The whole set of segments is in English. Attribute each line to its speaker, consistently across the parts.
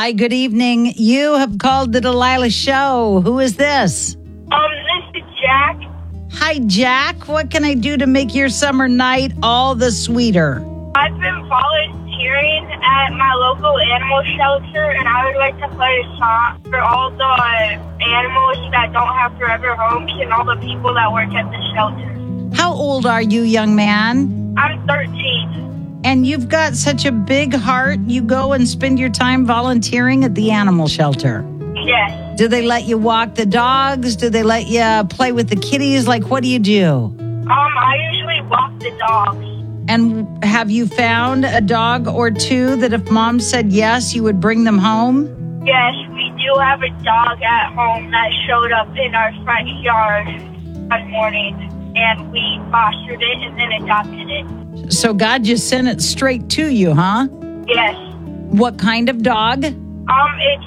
Speaker 1: Hi, good evening. You have called the Delilah Show. Who is this?
Speaker 2: This is Jack.
Speaker 1: Hi, Jack. What can I do to make your summer night all the sweeter?
Speaker 2: I've been volunteering at my local animal shelter, and I would like to play a song for all the animals that don't have forever homes and all the people that work at the shelter.
Speaker 1: How old are you, young man?
Speaker 2: I'm 13.
Speaker 1: And you've got such a big heart. You go and spend your time volunteering at the animal shelter.
Speaker 2: Yes.
Speaker 1: Do they let you walk the dogs? Do they let you play with the kitties? Like, what do you do?
Speaker 2: I usually walk the dogs.
Speaker 1: And have you found a dog or two that if mom said yes, you would bring them home?
Speaker 2: Yes, we do have a dog at home that showed up in our front yard one morning, and we fostered it and then adopted it.
Speaker 1: So God just sent it straight to you, huh?
Speaker 2: Yes.
Speaker 1: What kind of dog?
Speaker 2: It's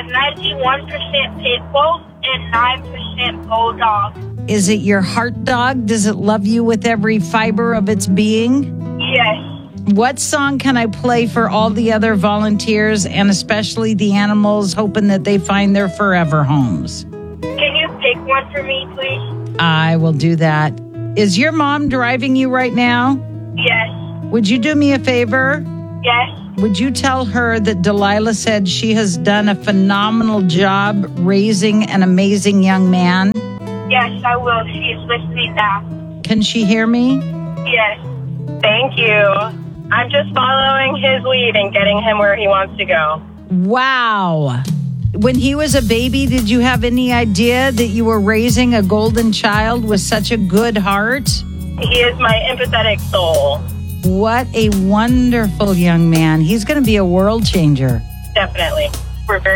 Speaker 2: 91% pit bull and 9% bulldog.
Speaker 1: Is it your heart dog? Does it love you with every fiber of its being?
Speaker 2: Yes.
Speaker 1: What song can I play for all the other volunteers and especially the animals, hoping that they find their forever homes?
Speaker 2: Can you pick one for me, please?
Speaker 1: I will do that. Is your mom driving you right now?
Speaker 2: Yes.
Speaker 1: Would you do me a favor?
Speaker 2: Yes.
Speaker 1: Would you tell her that Delilah said she has done a phenomenal job raising an amazing young man?
Speaker 2: Yes, I will. She is listening now.
Speaker 1: Can she hear me?
Speaker 2: Yes.
Speaker 3: Thank you. I'm just following his lead and getting him where he wants to go.
Speaker 1: Wow. When he was a baby, did you have any idea that you were raising a golden child with such a good heart?
Speaker 3: He is my empathetic soul.
Speaker 1: What a wonderful young man. He's going to be a world changer.
Speaker 3: Definitely. We're very